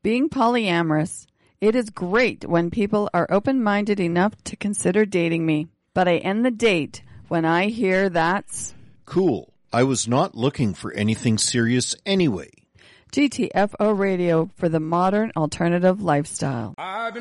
being polyamorous. It is great when people are open-minded enough to consider dating me. But I end the date when I hear that's... Cool. I was not looking for anything serious anyway. GTFO Radio for the modern alternative lifestyle.